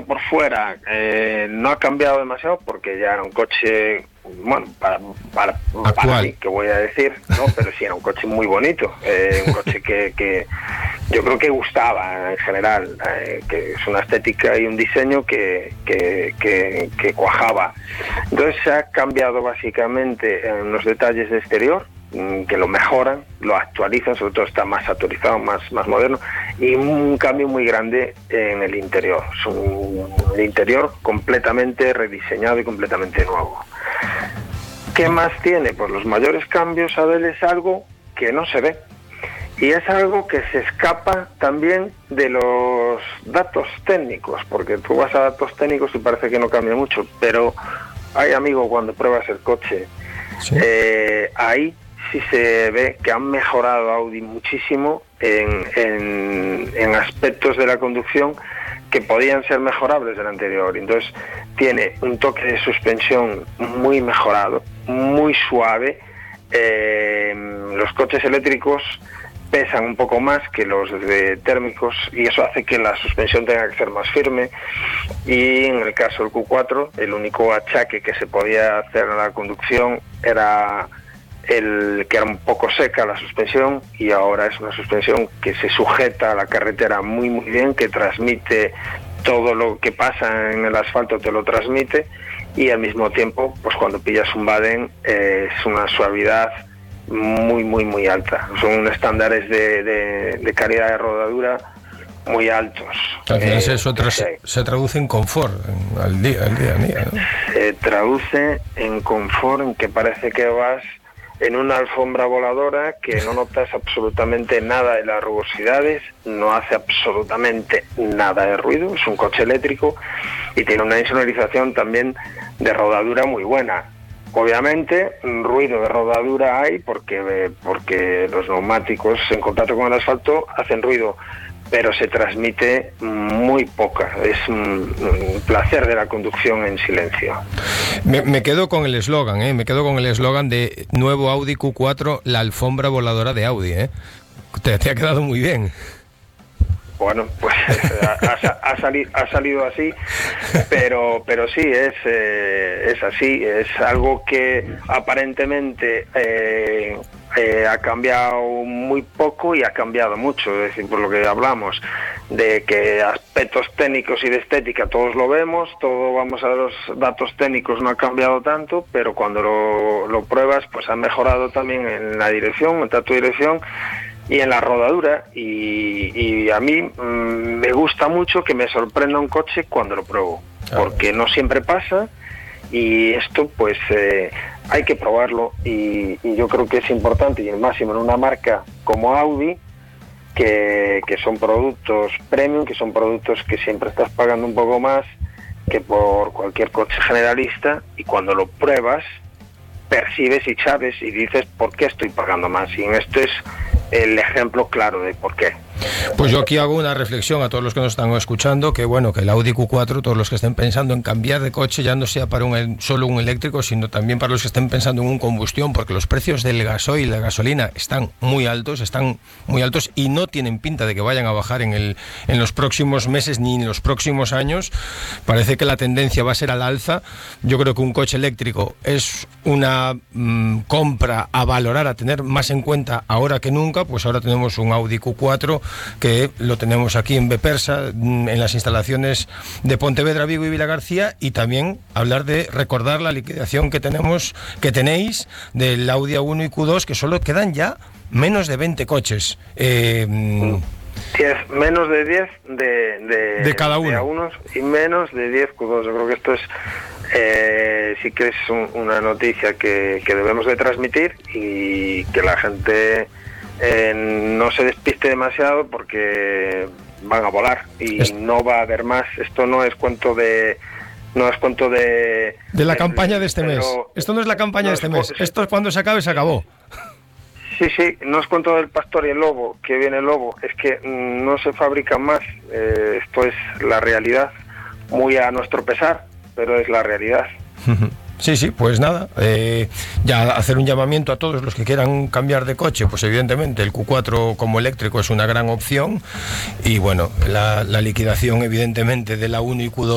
por fuera no ha cambiado demasiado porque ya era un coche, bueno, para mí, que voy a decir, ¿no? Pero sí era un coche muy bonito, un coche que yo creo que gustaba en general, que es una estética y un diseño que cuajaba. Entonces se ha cambiado básicamente en los detalles de exterior, que lo mejoran, lo actualizan, sobre todo está más actualizado, más moderno, y un cambio muy grande en el interior. Es un interior completamente rediseñado y completamente nuevo. ¿Qué más tiene? Pues los mayores cambios, Abel, es algo que no se ve, y es algo que se escapa también de los datos técnicos, porque tú vas a datos técnicos y parece que no cambia mucho, pero hay, amigo, cuando pruebas el coche, ¿sí? Ahí sí se ve que han mejorado Audi muchísimo en aspectos de la conducción que podían ser mejorables del anterior. Entonces tiene un toque de suspensión muy mejorado, muy suave. Los coches eléctricos pesan un poco más que los de térmicos y eso hace que la suspensión tenga que ser más firme, y en el caso del Q4 el único achaque que se podía hacer a la conducción era el que era un poco seca la suspensión, y ahora es una suspensión que se sujeta a la carretera muy bien, que transmite todo lo que pasa en el asfalto, te lo transmite, y al mismo tiempo pues cuando pillas un Baden es una suavidad muy alta. Son estándares de calidad de rodadura muy altos. Al final eso se traduce en confort al día a día, ¿no? Se traduce en confort, en que parece que vas en una alfombra voladora, que no notas absolutamente nada de las rugosidades, no hace absolutamente nada de ruido. Es un coche eléctrico y tiene una insonorización también de rodadura muy buena. Obviamente ruido de rodadura hay porque los neumáticos en contacto con el asfalto hacen ruido, pero se transmite muy poca. Es un placer de la conducción en silencio. Me quedo con el eslogan, de nuevo Audi Q4, la alfombra voladora de Audi, Te ha quedado muy bien. Bueno, pues ha salido así, pero sí, es así, es algo que aparentemente ha cambiado muy poco y ha cambiado mucho. Es decir, por lo que hablamos de que aspectos técnicos y de estética todos lo vemos, todo vamos a los datos técnicos, no ha cambiado tanto, pero cuando lo pruebas pues ha mejorado también en la dirección, en trato de dirección y en la rodadura, y a mí me gusta mucho que me sorprenda un coche cuando lo pruebo, porque no siempre pasa, y esto pues hay que probarlo, y yo creo que es importante, y el máximo en una marca como Audi, que son productos premium, que son productos que siempre estás pagando un poco más que por cualquier coche generalista, y cuando lo pruebas percibes y sabes y dices ¿por qué estoy pagando más? Y en esto es el ejemplo claro de por qué. Pues yo aquí hago una reflexión a todos los que nos están escuchando, que bueno, que el Audi Q4, todos los que estén pensando en cambiar de coche, ya no sea para solo un eléctrico, sino también para los que estén pensando en un combustión, porque los precios del gasoil y la gasolina están muy altos y no tienen pinta de que vayan a bajar en los próximos meses ni en los próximos años. Parece que la tendencia va a ser al alza. Yo creo que un coche eléctrico es una compra a valorar, a tener más en cuenta ahora que nunca. Pues ahora tenemos un Audi Q4 que lo tenemos aquí en Bepersa, en las instalaciones de Pontevedra, Vigo y Vilagarcía, y también recordar la liquidación que tenéis del Audi A1 y Q2, que solo quedan ya menos de 20 coches. Menos de 10 de cada uno. De A1 y menos de 10 Q2. Yo creo que esto es sí que es una noticia que debemos de transmitir, y que la gente no se despiste demasiado, porque van a volar y no va a haber más. Esto no es cuento de la campaña de este mes. Esto no es la campaña de este mes. Esto es cuando se acabe, se acabó. Sí, no es cuento del pastor y el lobo, que viene el lobo. Es que no se fabrican más. Esto es la realidad, muy a nuestro pesar, pero es la realidad. Sí, pues nada, ya hacer un llamamiento a todos los que quieran cambiar de coche. Pues evidentemente el Q4 como eléctrico es una gran opción, y bueno, la liquidación evidentemente de la 1 y Q2